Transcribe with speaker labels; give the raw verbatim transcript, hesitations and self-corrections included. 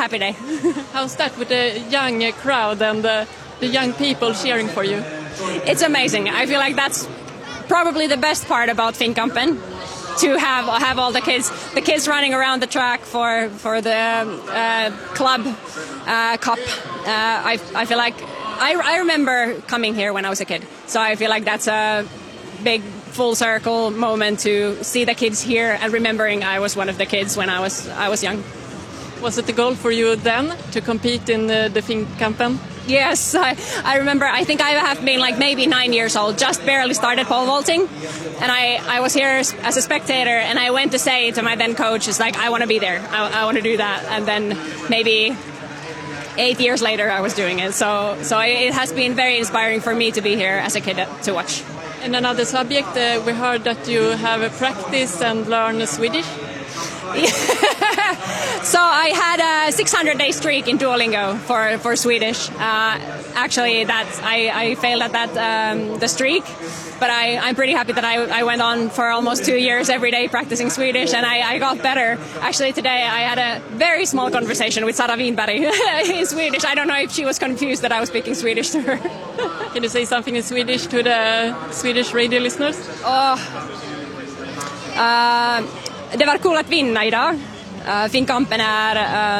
Speaker 1: happy day.
Speaker 2: How's that with the young crowd and the, the young people cheering for you?
Speaker 1: It's amazing. I feel like that's probably the best part about Finnkampen, to have have all the kids the kids running around the track for for the uh, club uh, cup. Uh, I I feel like I I remember coming here when I was a kid, so I feel like that's a big full circle moment to see the kids here and remembering I was one of the kids when I was I was young.
Speaker 2: Was it the goal for you then to compete in the, the Finnkampen?
Speaker 1: Yes, I, I remember. I think I have been like maybe nine years old, just barely started pole vaulting, and I, I was here as a spectator, and I went to say to my then coach, "Is like I want to be there. I, I want to do that." And then maybe eight years later, I was doing it. So so it has been very inspiring for me to be here as a kid to watch.
Speaker 2: In another subject, uh, we heard that you have a practice and learn Swedish.
Speaker 1: So I had a six hundred day streak in Duolingo for, for Swedish. Uh, actually, that I, I failed at that um, the streak, but I, I'm pretty happy that I, I went on for almost two years every day practicing Swedish, and I, I got better. Actually, today I had a very small conversation with Sara Winberg in Swedish. I don't know if she was confused that I was speaking Swedish to her.
Speaker 2: Can you say something in Swedish to the Swedish radio listeners?
Speaker 1: Oh, uh, det var kul att vinna idag. Uh, Finnkampen är uh,